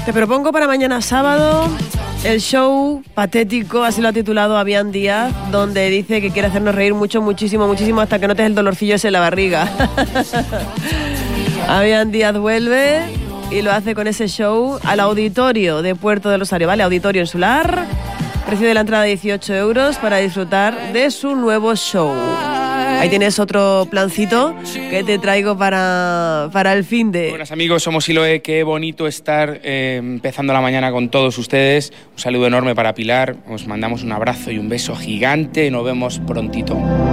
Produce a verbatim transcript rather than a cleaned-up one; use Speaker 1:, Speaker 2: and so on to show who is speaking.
Speaker 1: Te propongo para mañana sábado el show patético, así lo ha titulado Avian Díaz, donde dice que quiere hacernos reír mucho, muchísimo, muchísimo, hasta que notes el dolorcillo ese en la barriga. Avian Díaz vuelve y lo hace con ese show al Auditorio de Puerto del Rosario, ¿vale? Auditorio Insular, precio de la entrada dieciocho euros para disfrutar de su nuevo show. Ahí tienes otro plancito que te traigo para, para el fin de...
Speaker 2: Buenas amigos, somos Siloe, qué bonito estar eh, empezando la mañana con todos ustedes. Un saludo enorme para Pilar, os mandamos un abrazo y un beso gigante, nos vemos prontito.